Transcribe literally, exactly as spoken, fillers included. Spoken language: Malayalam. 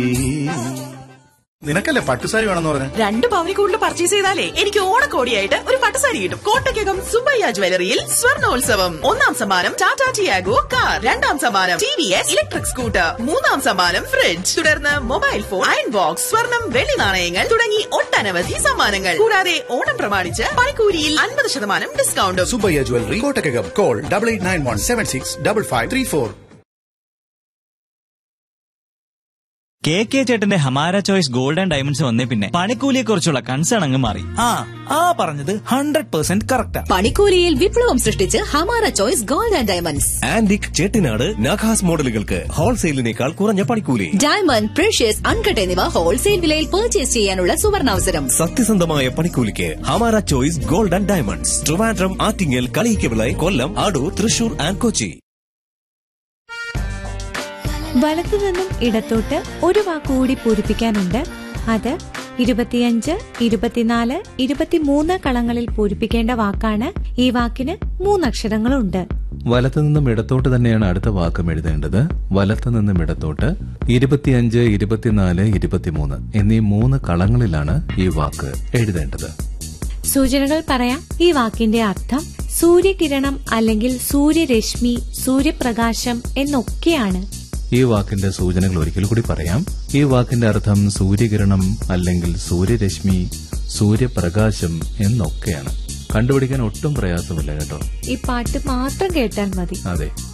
നിനക്കല്ലേ പട്ടുസാരി വേണമെന്ന് പറഞ്ഞു? രണ്ട് പവനി കൂടുതൽ പർച്ചേസ് ചെയ്താലേ എനിക്ക് ഓണക്കോടിയായിട്ട് ഒരു പട്ടുസാരി കിട്ടും. കോട്ടയ്ക്കകം സുബയ്യ ജ്വല്ലറിയിൽ സ്വർണോത്സവം. ഒന്നാം സമ്മാനം ടാറ്റാ ടിയാഗോ കാർ, രണ്ടാം സമ്മാനം T V S electric scooter, മൂന്നാം സമ്മാനം ഫ്രിഡ്ജ്, തുടർന്ന് മൊബൈൽ ഫോൺ, അയൺ ബോക്സ്, സ്വർണം, വെള്ളി നാണയങ്ങൾ തുടങ്ങി ഒട്ടനവധി സമ്മാനങ്ങൾ. കൂടാതെ ഓണം പ്രമാണിച്ച് പണിക്കൂലിയിൽ അൻപത് ശതമാനം ഡിസ്കൗണ്ടും. Subbaiah jewellery, Kottakkakam. Call double eight nine one seven six double five three four. K K ചേട്ടന്റെ Hamara choice gold and diamonds വന്നേ പിന്നെ പണിക്കൂലിയെ കുറിച്ചുള്ള കൺസേൺ അങ്ങ് മാറി. ആ ആ പറഞ്ഞത് ഹൺഡ്രഡ് പെർസെന്റ് കറക്റ്റാ. പണിക്കൂലിയിൽ വിപ്ലവം സൃഷ്ടിച്ച് Hamara choice gold and diamonds. Antique Chettinad നഖാസ് മോഡലുകൾക്ക് ഹോൾസെയിലിനേക്കാൾ കുറഞ്ഞ പണിക്കൂലി. ഡയമണ്ട്, പ്രഷ്യസ്, അൺകട്ട് എന്നിവ ഹോൾസെയിൽ വിലയിൽ പർച്ചേസ് ചെയ്യാനുള്ള സുവർണാവസരം. സത്യസന്ധമായ പണിക്കൂലിക്ക് Hamara choice gold and diamonds. Trivandrum, Attingal, Kaliyikkavila, Kollam, Adoor, Thrissur and Kochi. വലത്തു നിന്നും ഇടത്തോട്ട് ഒരു വാക്കുകൂടി പൂരിപ്പിക്കാനുണ്ട്. അത് ഇരുപത്തിയഞ്ച്, ഇരുപത്തിനാല്, ഇരുപത്തിമൂന്ന് കളങ്ങളിൽ പൂരിപ്പിക്കേണ്ട വാക്കാണ്. ഈ വാക്കിന് മൂന്നക്ഷരങ്ങളുണ്ട്. വലത്തു നിന്നും ഇടത്തോട്ട് തന്നെയാണ് അടുത്ത വാക്കും എഴുതേണ്ടത്. വലത്തു നിന്നും ഇടത്തോട്ട് ഇരുപത്തിയഞ്ച്, ഇരുപത്തിനാല്, ഇരുപത്തിമൂന്ന് എന്നീ മൂന്ന് കളങ്ങളിലാണ് ഈ വാക്ക് എഴുതേണ്ടത്. സൂചനകൾ പറയാം. ഈ വാക്കിന്റെ അർത്ഥം സൂര്യകിരണം അല്ലെങ്കിൽ സൂര്യരശ്മി, സൂര്യപ്രകാശം എന്നൊക്കെയാണ്. ഈ വാക്കിന്റെ സൂചനകൾ ഒരിക്കൽ കൂടി പറയാം. ഈ വാക്കിന്റെ അർത്ഥം സൂര്യകിരണം അല്ലെങ്കിൽ സൂര്യരശ്മി, സൂര്യപ്രകാശം എന്നൊക്കെയാണ്. കണ്ടുപിടിക്കാൻ ഒട്ടും പ്രയാസമില്ല കേട്ടോ. ഈ പാട്ട് മാത്രം കേട്ടാൽ മതി. അതെ.